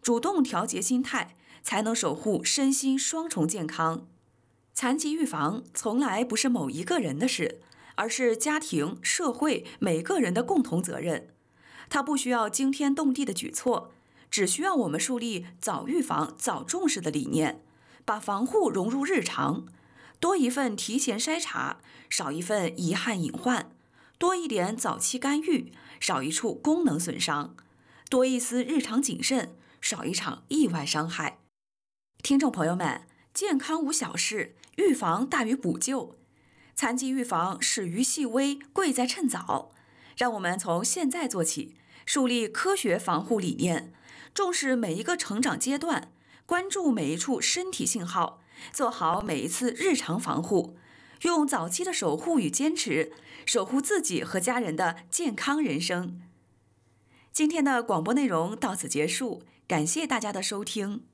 主动调节心态，才能守护身心双重健康。残疾预防从来不是某一个人的事，而是家庭、社会每个人的共同责任。它不需要惊天动地的举措，只需要我们树立早预防、早重视的理念，把防护融入日常，多一份提前筛查，少一份遗憾隐患；多一点早期干预，少一处功能损伤；多一丝日常谨慎，少一场意外伤害。听众朋友们，健康无小事，预防大于补救。残疾预防始于细微，贵在趁早。让我们从现在做起，树立科学防护理念，重视每一个成长阶段，关注每一处身体信号，做好每一次日常防护，用早期的守护与坚持，守护自己和家人的健康人生。今天的广播内容到此结束，感谢大家的收听。